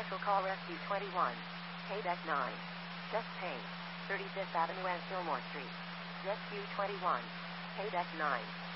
Special call Rescue 21. Payback 9. Chest pain. 35th Avenue and Fillmore Street. Rescue 21. Payback 9.